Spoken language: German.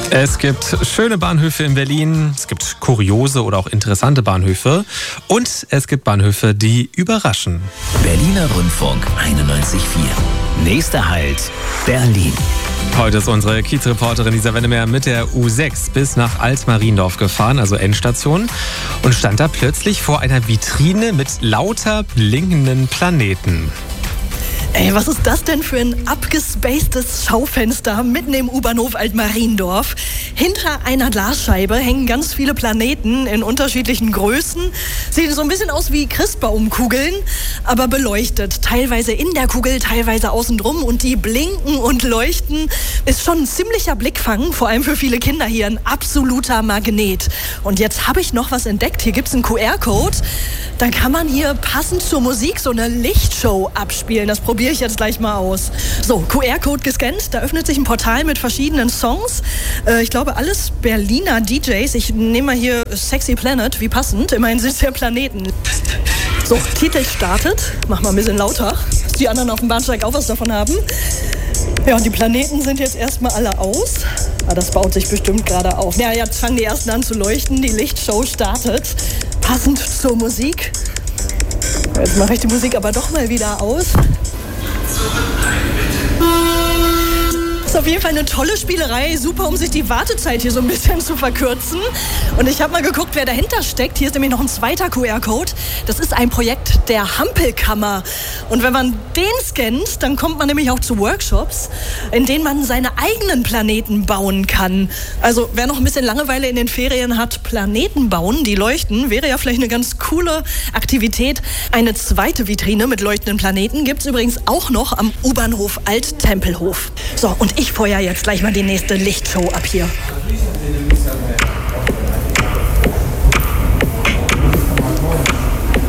Es gibt schöne Bahnhöfe in Berlin, es gibt kuriose oder auch interessante Bahnhöfe und es gibt Bahnhöfe, die überraschen. Berliner Rundfunk 91.4. Nächster Halt, Berlin. Heute ist unsere Kiezreporterin Lisa Wennemer mit der U6 bis nach Altmariendorf gefahren, also Endstation, und stand da plötzlich vor einer Vitrine mit lauter blinkenden Planeten. Ey, was ist das denn für ein abgespacedes Schaufenster mitten im U-Bahnhof Altmariendorf? Hinter einer Glasscheibe hängen ganz viele Planeten in unterschiedlichen Größen. Sehen so ein bisschen aus wie Christbaumkugeln, aber beleuchtet. Teilweise in der Kugel, teilweise außen drum. Und die blinken und leuchten. Ist schon ein ziemlicher Blickfang, vor allem für viele Kinder hier. Ein absoluter Magnet. Und jetzt habe ich noch was entdeckt. Hier gibt es einen QR-Code. Dann kann man hier passend zur Musik so eine Lichtshow abspielen. Das probiere ich jetzt gleich mal aus. So, QR-Code gescannt. Da öffnet sich ein Portal mit verschiedenen Songs. Ich glaube, alles Berliner DJs. Ich nehme mal hier Sexy Planet, wie passend. Immerhin sind es ja Planeten. So, Titel startet. Mach mal ein bisschen lauter, dass die anderen auf dem Bahnsteig auch was davon haben. Ja, und die Planeten sind jetzt erstmal alle aus. Das baut sich bestimmt gerade auf. Ja, jetzt fangen die ersten an zu leuchten. Die Lichtshow startet. Passend zur Musik. Jetzt mache ich die Musik aber doch mal wieder aus. Das ist auf jeden Fall eine tolle Spielerei. Super, um sich die Wartezeit hier so ein bisschen zu verkürzen. Und ich habe mal geguckt, wer dahinter steckt. Hier ist nämlich noch ein zweiter QR-Code. Das ist ein Projekt der Hampelkammer. Und wenn man den scannt, dann kommt man nämlich auch zu Workshops, in denen man seine eigenen Planeten bauen kann. Also wer noch ein bisschen Langeweile in den Ferien hat, Planeten bauen, die leuchten, wäre ja vielleicht eine ganz coole Aktivität. Eine zweite Vitrine mit leuchtenden Planeten gibt es übrigens auch noch am U-Bahnhof Alt-Tempelhof. So, und ich feuer jetzt gleich mal die nächste Lichtshow ab hier.